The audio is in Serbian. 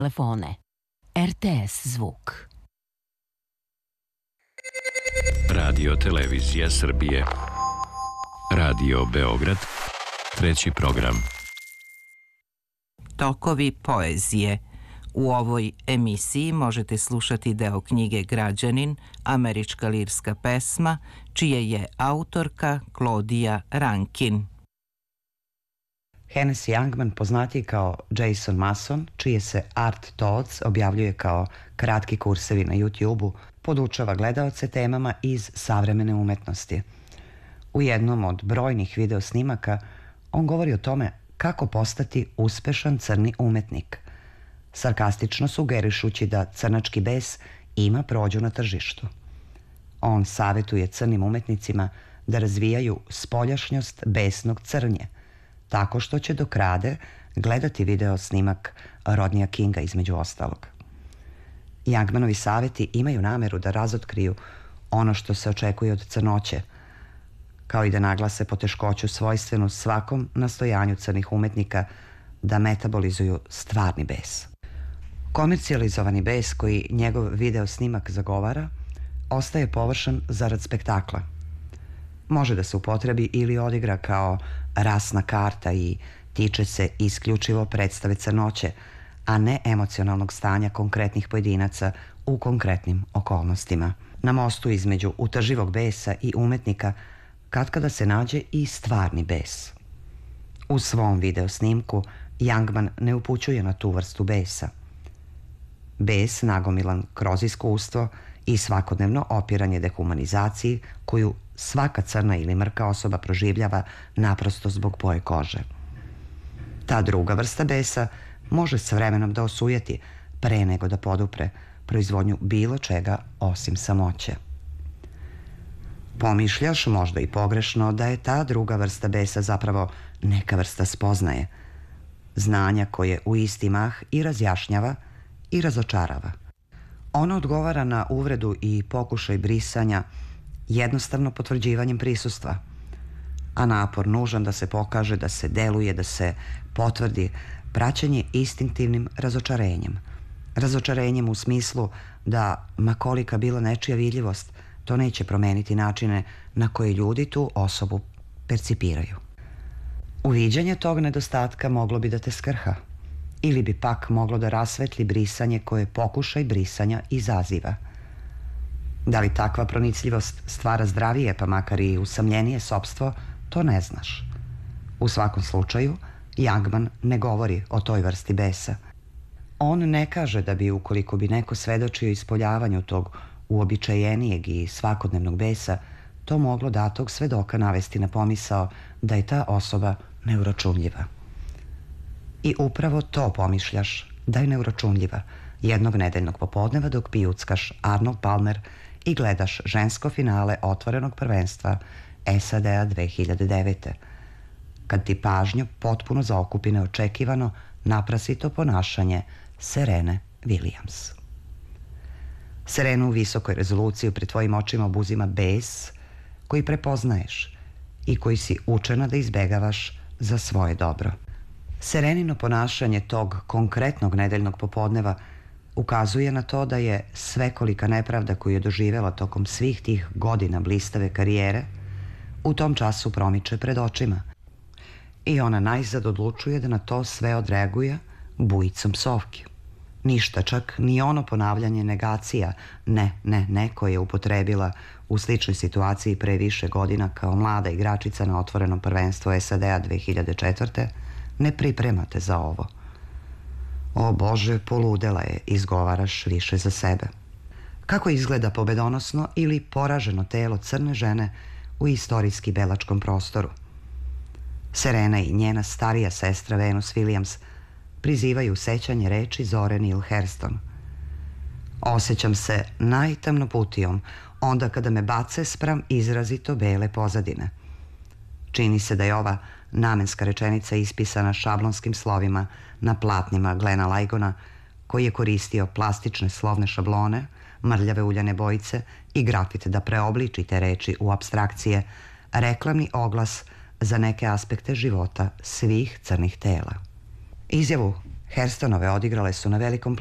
telefone. RTS zvuk. Radio Televizija Srbije. Radio Beograd. Treći program. Tokovi poezije. U ovoj emisiji možete slušati deo knjige Građanin, američka lirska pesma, čije je autorka Claudia Rankin. Hennessy Youngman, poznatiji kao Jason Mason, čije se Art Thoughts objavljuje kao kratki kursevi na YouTube-u, podučava gledaoce temama iz savremene umetnosti. U jednom od brojnih video snimaka on govori o tome kako postati uspešan crni umetnik, sarkastično sugerišući da crnački bes ima prođu na tržištu. On savetuje crnim umetnicima da razvijaju spoljašnjost besnog crnje, tako što će dok rade gledati video snimak Rodneya Kinga između ostalog. Youngmanovi saveti imaju nameru da razotkriju ono što se očekuje od crnoće, kao i da naglase poteškoću svojstvenu svakom nastojanju crnih umetnika da metabolizuju stvarni bes. Komercijalizovani bes koji njegov video snimak zagovara ostaje površan zarad spektakla. Može da se upotrebi ili odigra kao rasna karta i tiče se isključivo predstave crnoće, a ne emocionalnog stanja konkretnih pojedinaca u konkretnim okolnostima. Na mostu između utrživog besa i umetnika katkada se nađe i stvarni bes. U svom video snimku Youngman ne upućuje na tu vrstu besa. Bes nagomilan kroz iskustvo i svakodnevno opiranje dehumanizaciji koju svaka crna ili mrka osoba proživljava naprosto zbog boje kože. Ta druga vrsta besa može s vremenom da osujeti pre nego da podupre proizvodnju bilo čega osim samoće. Pomišljaš možda i pogrešno da je ta druga vrsta besa zapravo neka vrsta spoznaje, znanja koje u isti mah i razjašnjava i razočarava. Ono odgovara na uvredu i pokušaj brisanja jednostavno potvrđivanjem prisustva, a napor nužan da se pokaže, da se deluje, da se potvrdi, praćenje instinktivnim razočarenjem. Razočarenjem u smislu da, ma kolika bila nečija vidljivost, to neće promeniti načine na koje ljudi tu osobu percipiraju. Uviđanje tog nedostatka moglo bi da te skrha, ili bi pak moglo da rasvetli brisanje koje pokušaj brisanja izaziva. Da li takva pronicljivost stvara zdravije, pa makar i usamljenije sopstvo, to ne znaš. U svakom slučaju, Youngman ne govori o toj vrsti besa. On ne kaže da bi, ukoliko bi neko svedočio ispoljavanju tog uobičajenijeg i svakodnevnog besa, to moglo datog svedoka navesti na pomisao da je ta osoba neuračunljiva. I upravo to pomišljaš, da je neuračunljiva, jednog nedeljnog popodneva dok pijuckaš Arnold Palmer i gledaš žensko finale otvorenog prvenstva SAD-a 2009. Kad ti pažnju potpuno zaokupi neočekivano, naprasito ponašanje Serene Williams. Serenu u visokoj rezoluciji pred tvojim očima obuzima bes koji prepoznaješ i koji si učena da izbegavaš za svoje dobro. Serenino ponašanje tog konkretnog nedeljnog popodneva ukazuje na to da je svekolika nepravda koju je doživela tokom svih tih godina blistave karijere u tom času promiče pred očima. I ona najzad odlučuje da na to sve odreaguje bujicom psovki. Ništa, čak ni ono ponavljanje negacija ne koje je upotrebila u sličnoj situaciji pre više godina kao mlada igračica na otvorenom prvenstvu SAD-a 2004. ne pripremate za ovo. O Bože, poludela je, izgovaraš više za sebe. Kako izgleda pobedonosno ili poraženo telo crne žene u istorijski belačkom prostoru? Serena i njena starija sestra Venus Williams prizivaju sećanje reči Zore Neale Hurston. Osjećam se najtamnoputijom onda kada me bace spram izrazito bele pozadine. Čini se da je ova namenska rečenica ispisana šablonskim slovima na platnima Glena Lygona, koji je koristio plastične slovne šablone, mrljave uljane bojice i grafit da preobliči te reči u apstrakcije, reklamni oglas za neke aspekte života svih crnih tela. Izjavu Herstonove odigrale su na velikom